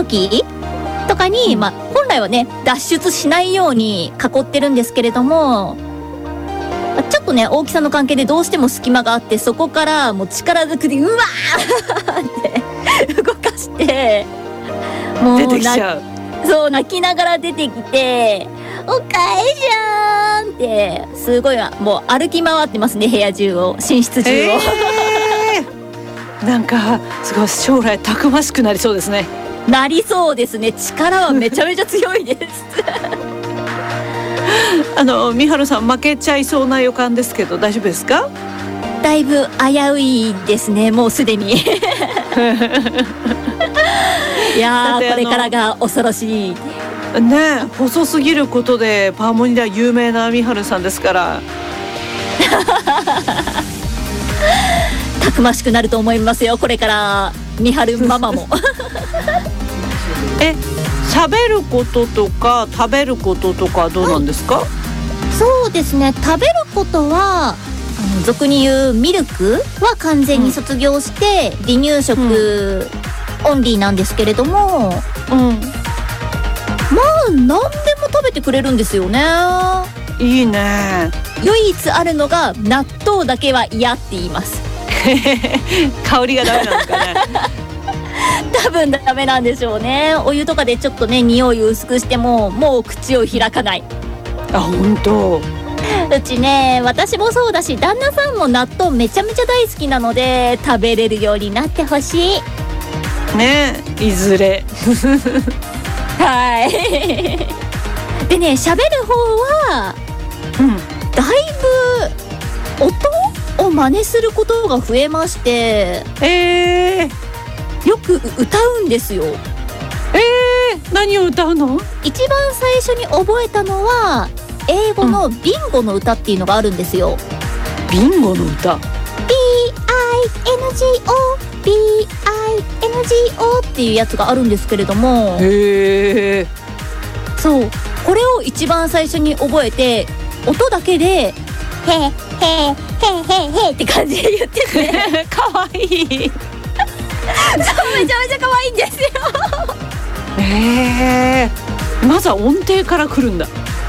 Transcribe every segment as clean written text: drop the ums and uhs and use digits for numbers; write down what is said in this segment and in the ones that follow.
時とかに、本来はね脱出しないように囲ってるんですけれども、ちょっとね大きさの関係でどうしても隙間があって、そこからもう力ずくでうわーって動かして、もう出てきちゃう。 そう泣きながら出てきて、おかえじゃーんってすごいもう歩き回ってますね、部屋中を、寝室中を、 なんかすごい将来たくましくなりそうですね。 なりそうですね。力はめちゃめちゃ強いですみはるさん負けちゃいそうな予感ですけど大丈夫ですか？ だいぶ危ういですね、もうすでにいやーこれからが恐ろしいね。細すぎることでパーモニでは有名なみはるさんですからたくましくなると思いますよ、これからみはるママも喋ることとか食べることとかどうなんですか？ そうですね、食べることは俗に言うミルクは完全に卒業して、離乳食オンリーなんですけれども、何でも食べてくれるんですよね。 いいね。 唯一あるのが納豆だけは嫌って言います香りがダメなんですかね多分ダメなんでしょうね。お湯とかでちょっとね匂いを薄くしてももう口を開かない。 本当。 うちね、私もそうだし旦那さんも納豆めちゃめちゃ大好きなので、食べれるようになってほしいね、いずれはいでね、喋る方は、だいぶ音を真似することが増えまして、よく歌うんですよ。 何を歌うの？ 一番最初に覚えたのは英語のビンゴの歌っていうのがあるんですよ。 ビンゴの歌？ BINGO BINGO っていうやつがあるんですけれども、そう、これを一番最初に覚えて、音だけでへへへへへって感じで言っててかわいいそう、めちゃめちゃ可愛いんですよまずは音程から来るんだ。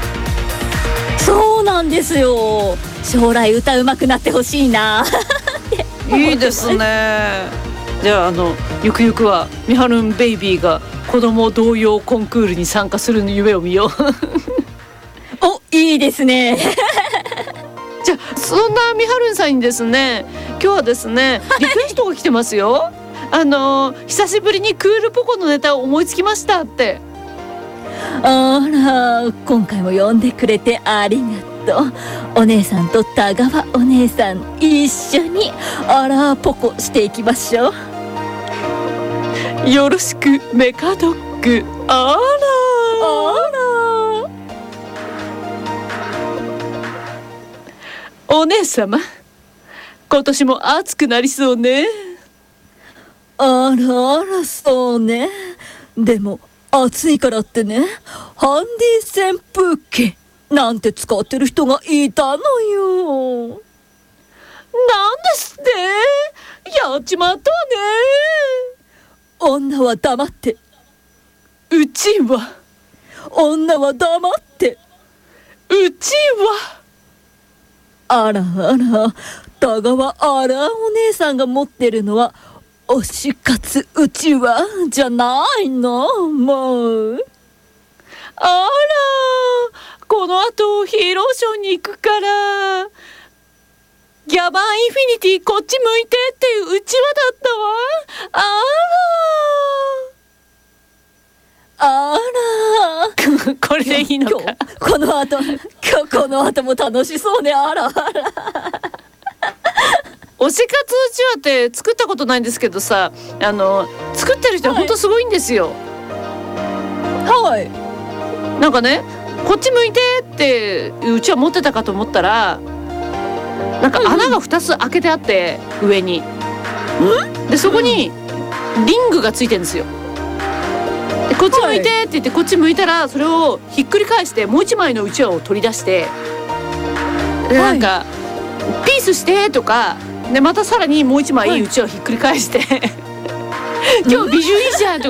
そうなんですよ。将来歌うまくなってほしいないいですね。じゃあゆくゆくはみはるんベイビーが子供童謡コンクールに参加する夢を見ようお、いいですねじゃあそんなみはるんさんにですね、今日はですねリクエストが来てますよ久しぶりにクールポコのネタを思いつきましたって。 あら、今回も呼んでくれてありがとう。お姉さんと田川お姉さん一緒にあらポコしていきましょう。よろしくメカドッグ。あらお姉様、今年も暑くなりそうね。 あらあら、そうね。でも暑いからってね、ハンディ扇風機なんて使ってる人がいたのよ。 なんですって？やっちまったわね。 女は黙って。 うちは。 女は黙って。 うちは。 あらあら、田川あらお姉さんが持ってるのは推し活うちはじゃないの？もうあら、この後ヒーローショーに行くからギャバンインフィニティこっち向いてっていううちわだったわ。 あらこれでいいのか。 この後も楽しそうね。あらあら推し活うちわって作ったことないんですけどさ、作ってる人は本当すごいんですよ。なんかね、こっち向いてってうちわ持ってたかと思ったら、なんか穴が2つ開けてあって、上にでそこにリングがついてるんですよ。でこっち向いてって言ってこっち向いたら、それをひっくり返してもう一枚のうちわを取り出して、でなんかピースしてとかで、またさらにもう一枚うちわをひっくり返して今日美女いいじゃんとか